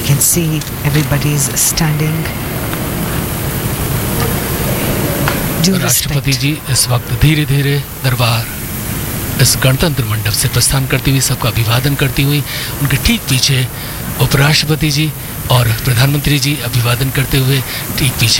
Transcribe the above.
We can see everybody's standing. Due राष्ट्रपति respect. जी इस वक्त धीरे धीरे दरबार इस गणतंत्र मंडप से प्रस्थान करती हुई सबका अभिवादन करती हुई, उनके ठीक पीछे उपराष्ट्रपति जी और प्रधानमंत्री जी अभिवादन करते हुए ठीक पीछे